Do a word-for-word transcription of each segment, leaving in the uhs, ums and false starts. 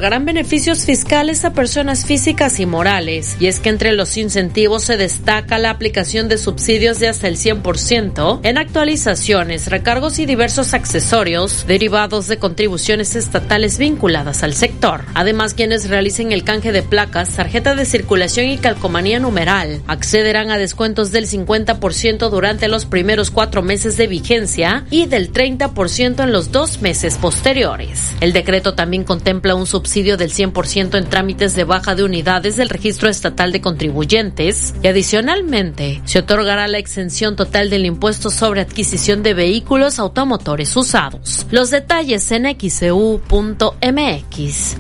Gran beneficios fiscales a personas físicas y morales, y es que entre los incentivos se destaca la aplicación de subsidios de hasta el cien por ciento en actualizaciones, recargos y diversos accesorios derivados de contribuciones estatales vinculadas al sector. Además, quienes realicen el canje de placas, tarjeta de circulación y calcomanía numeral accederán a descuentos del cincuenta por ciento durante los primeros cuatro meses de vigencia y del treinta por ciento en los dos meses posteriores. El decreto también contempla un subsidio subsidio del cien por ciento en trámites de baja de unidades del Registro Estatal de Contribuyentes y adicionalmente se otorgará la exención total del impuesto sobre adquisición de vehículos automotores usados. Los detalles en x e u punto m x.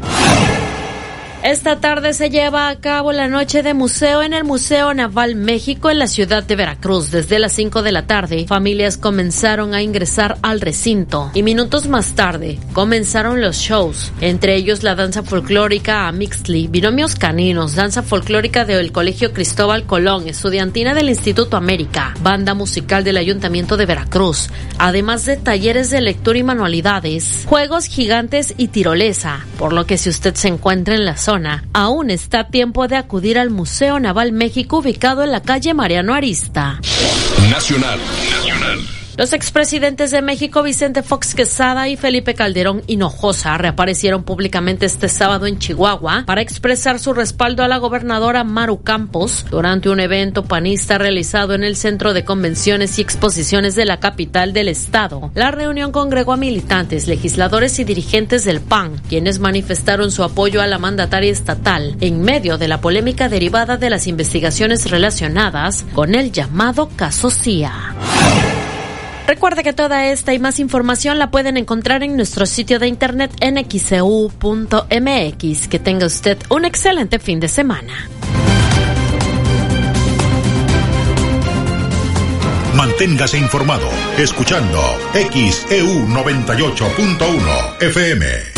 Esta tarde se lleva a cabo la noche de museo en el Museo Naval México en la ciudad de Veracruz. Desde las cinco de la tarde, familias comenzaron a ingresar al recinto y minutos más tarde comenzaron los shows, entre ellos la danza folclórica Amixtli, binomios caninos, danza folclórica del Colegio Cristóbal Colón, estudiantina del Instituto América, banda musical del Ayuntamiento de Veracruz, además de talleres de lectura y manualidades, juegos gigantes y tirolesa, por lo que si usted se encuentra en la zona, aún está a tiempo de acudir al Museo Naval México ubicado en la calle Mariano Arista. Nacional, nacional. Los expresidentes de México, Vicente Fox Quesada y Felipe Calderón Hinojosa, reaparecieron públicamente este sábado en Chihuahua para expresar su respaldo a la gobernadora Maru Campos durante un evento panista realizado en el Centro de Convenciones y Exposiciones de la capital del estado. La reunión congregó a militantes, legisladores y dirigentes del P A N, quienes manifestaron su apoyo a la mandataria estatal en medio de la polémica derivada de las investigaciones relacionadas con el llamado caso C I A. Recuerde que toda esta y más información la pueden encontrar en nuestro sitio de internet en x e u punto m x. Que tenga usted un excelente fin de semana. Manténgase informado escuchando X E U noventa y ocho punto uno F M.